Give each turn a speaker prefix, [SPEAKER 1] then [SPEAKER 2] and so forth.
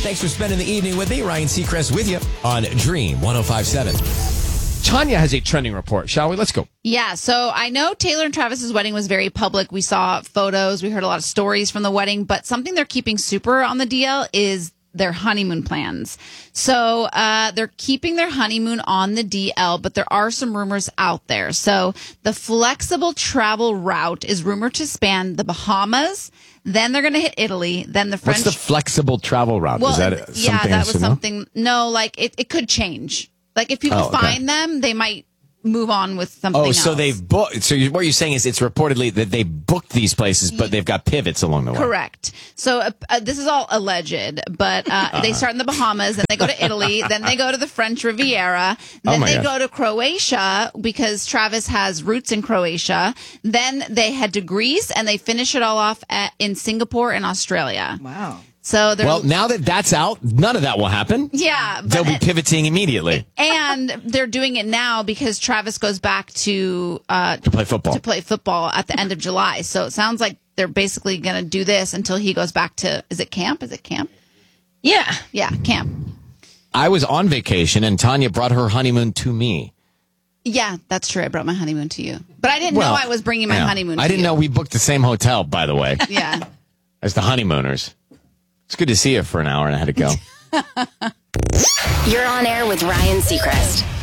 [SPEAKER 1] Thanks for spending the evening with me. Ryan Seacrest with you on Dream 105.7.
[SPEAKER 2] Tanya has a trending report. Shall we? Let's go.
[SPEAKER 3] Yeah, so I know Taylor and Travis's wedding was very public. We saw photos. We heard a lot of stories from the wedding. But something they're keeping super on the DL is their honeymoon plans. So they're keeping their honeymoon on the DL, but there are some rumors out there. So the flexible travel route is rumored to span the Bahamas. Then they're going to hit Italy. Then the French.
[SPEAKER 2] What's the flexible travel route?
[SPEAKER 3] Well,
[SPEAKER 2] is that something
[SPEAKER 3] that was
[SPEAKER 2] to know?
[SPEAKER 3] something. No, like it could change. Like if people find them, they might move on with something else.
[SPEAKER 1] So they've booked. So what you're saying is it's reportedly that they booked these places, but they've got pivots along the way.
[SPEAKER 3] Correct. So this is all alleged, but they start in the Bahamas, then they go to Italy, then they go to the French Riviera, then they go to Croatia because Travis has roots in Croatia. Then they head to Greece, and they finish it all off in Singapore and Australia.
[SPEAKER 4] Wow.
[SPEAKER 3] So
[SPEAKER 1] well, now that that's out, none of that will happen.
[SPEAKER 3] Yeah.
[SPEAKER 1] They'll be pivoting immediately.
[SPEAKER 3] And they're doing it now because Travis goes back to
[SPEAKER 1] play football.
[SPEAKER 3] To play football at the end of July. So it sounds like they're basically going to do this until he goes back to, is it camp?
[SPEAKER 4] Yeah.
[SPEAKER 3] Yeah, camp.
[SPEAKER 1] I was on vacation and Tanya brought her honeymoon to me.
[SPEAKER 3] Yeah, that's true. I brought my honeymoon to you. But I didn't know I was bringing my honeymoon to you.
[SPEAKER 1] I didn't know we booked the same hotel, by the way.
[SPEAKER 3] Yeah.
[SPEAKER 1] As the honeymooners. It's good to see you for an hour and I had to go.
[SPEAKER 5] You're on air with Ryan Seacrest.